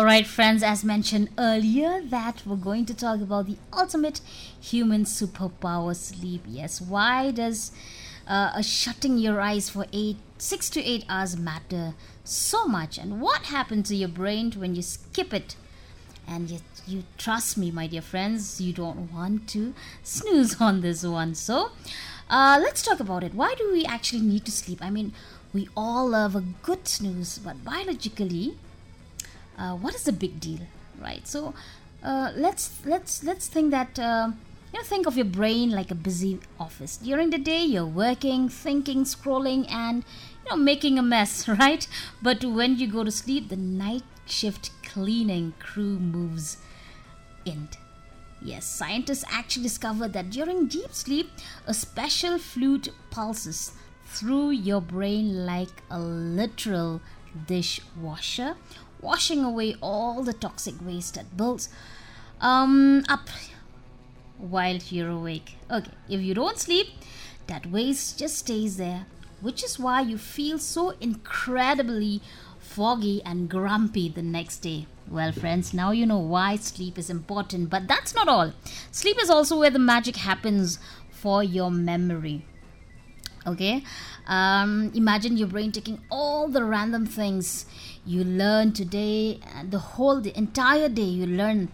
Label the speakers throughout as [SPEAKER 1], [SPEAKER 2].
[SPEAKER 1] right, friends, as mentioned earlier, that we're going to talk about the ultimate human superpower, sleep. Yes, why does shutting your eyes for 6 to 8 hours matter so much? And what happens to your brain when you skip it? And yet, you trust me, my dear friends, you don't want to snooze on this one. So, let's talk about it. Why do we actually need to sleep? I mean, we all love a good snooze, but biologically, what is the big deal, right? So, let's think that think of your brain like a busy office. During the day, you're working, thinking, scrolling, and making a mess, right? But when you go to sleep, the night shift cleaning crew moves in. Yes, scientists actually discovered that during deep sleep, a special fluid pulses through your brain like a literal dishwasher, washing away all the toxic waste that builds up while you're awake. Okay, if you don't sleep, that waste just stays there, which is why you feel so incredibly foggy and grumpy the next day. Well, friends, now you know why sleep is important, but that's not all. Sleep is also where the magic happens for your memory. Okay, imagine your brain taking all the random things you learn today, and the entire day you learn.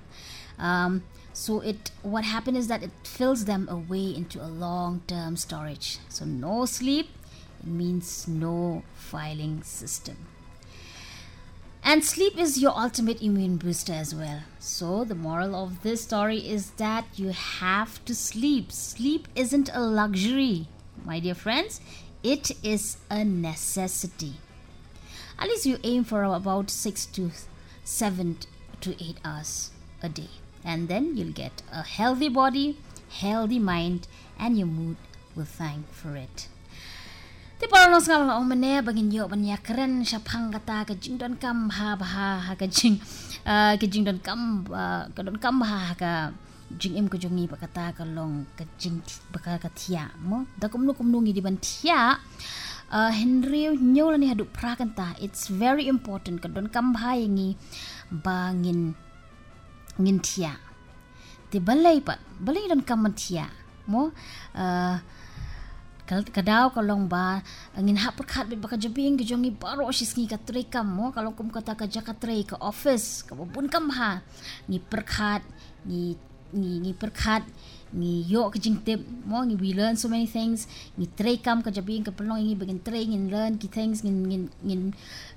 [SPEAKER 1] What happens is that it fills them away into a long-term storage. So no sleep, it means no filing system. And sleep is your ultimate immune booster as well. So the moral of this story is that you have to sleep. Sleep isn't a luxury, my dear friends. It is a necessity. At least you aim for about 6 to 8 hours a day. And then you'll get a healthy body, healthy mind, and your mood will thank for it. Ti parang ngal o mane bagin yo banya keren syapang kata kajing don kam ha bah kajing don kam don kam ha ka jing em kajungi pakata kalong kajing baka katia mo da kumnu ngi di ban tia Henry nyola ni hadu prakanta. It's very important ka don kam ha yangi bangin ngin tia ti balay don kam tia mo kadaw kalong ba angin haperkat bit baka jabing gejongi baro sis ngi katray kam mo kalong kum kata ka jakatray ka office ka bun kam ha ngi perkat ngi perkat ngi yo ka jingtip mo ngi we learn so many things ngi tray kam ka jabing ka pelong ngi begin tray ngin learn ki things ngin